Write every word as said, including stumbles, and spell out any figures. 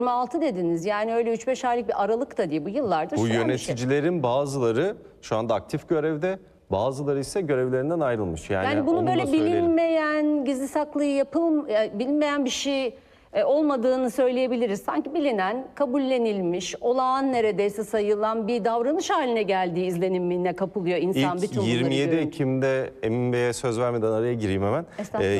yirmi altı dediniz. Yani öyle üç beş aylık bir aralık da değil. Bu yıllardır Bu süren bir şey. yöneticilerin bazıları şu anda aktif görevde, bazıları ise görevlerinden ayrılmış. Yani, Yani bunu onu da böyle söyleyelim. bilinmeyen, gizli saklı yapıl, bilinmeyen bir şey e, olmadığını söyleyebiliriz. Sanki bilinen, kabullenilmiş, olağan neredeyse sayılan bir davranış haline geldiği izlenimine kapılıyor insan. İlk bütün bunları yirmi yedi görünce. Ekim'de Emin Bey'e söz vermeden araya gireyim hemen. Estağfurullah. Ee,